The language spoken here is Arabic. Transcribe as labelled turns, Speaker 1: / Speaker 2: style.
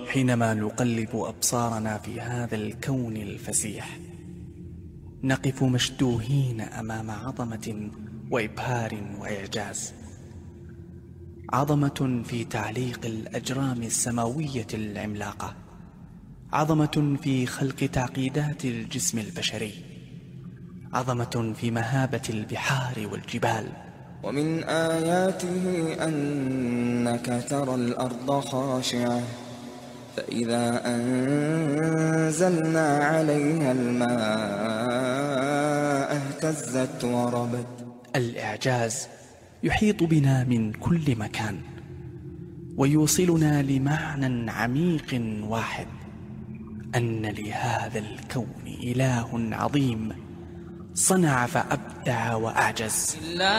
Speaker 1: حينما نقلب أبصارنا في هذا الكون الفسيح نقف مشدوهين أمام عظمة وإبهار وإعجاز. عظمة في تعليق الأجرام السماوية العملاقة، عظمة في خلق تعقيدات الجسم البشري، عظمة في مهابة البحار والجبال.
Speaker 2: ومن آياته أنك ترى الأرض خاشعة فإذا أنزلنا عليها الماء اهتزت وربت.
Speaker 1: الإعجاز يحيط بنا من كل مكان ويوصلنا لمعنى عميق واحد، أن لهذا الكون إله عظيم صنع فأبدع وأعجز.